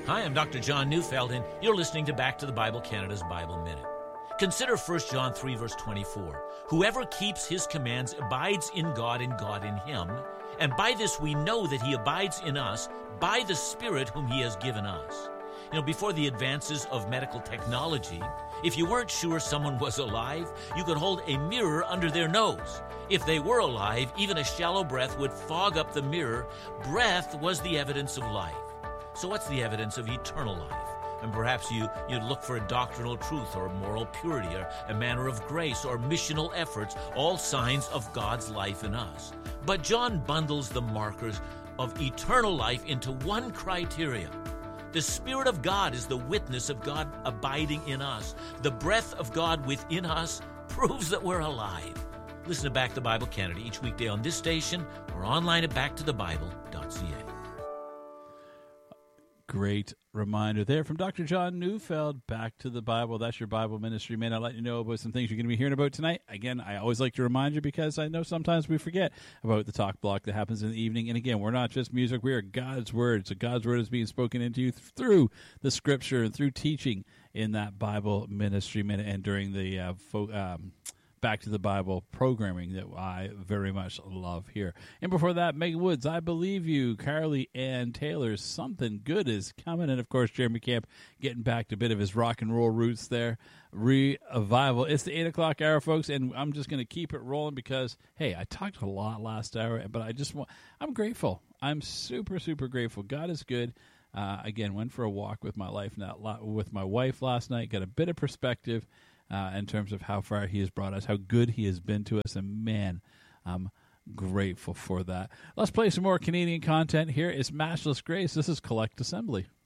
Hi, I'm Dr. John Neufeld, and you're listening to Back to the Bible Canada's Bible Minute. Consider 1 John 3, verse 24. Whoever keeps his commands abides in God and God in him. And by this we know that he abides in us by the Spirit whom he has given us. Before the advances of medical technology, if you weren't sure someone was alive, you could hold a mirror under their nose. If they were alive, even a shallow breath would fog up the mirror. Breath was the evidence of life. So what's the evidence of eternal life? And perhaps you'd look for a doctrinal truth or moral purity or a manner of grace or missional efforts, all signs of God's life in us. But John bundles the markers of eternal life into one criteria. The Spirit of God is the witness of God abiding in us. The breath of God within us proves that we're alive. Listen to Back to the Bible Canada each weekday on this station or online at backtothebible.ca. Great reminder there from Dr. John Neufeld, Back to the Bible. That's your Bible ministry. Man, I'll let you know about some things you're going to be hearing about tonight. Again, I always like to remind you because I know sometimes we forget about the talk block that happens in the evening. And again, we're not just music. We are God's Word. So God's Word is being spoken into you through the Scripture and through teaching in that Bible ministry minute and during the Back to the Bible programming that I very much love here. And before that, Megan Woods, I Believe You, Carly Ann Taylor's Something Good Is Coming, and of course Jeremy Camp getting back to a bit of his rock and roll roots there. Revival. It's the 8 o'clock hour, folks, and I'm just going to keep it rolling because, hey, I talked a lot last hour, but I'm grateful. I'm super, super grateful. God is good. Again, went for a walk with my wife last night, got a bit of perspective in terms of how far he has brought us, how good he has been to us, and man, I'm grateful for that. Let's play some more Canadian content. Here is Matchless Grace. This is Collect Assembly.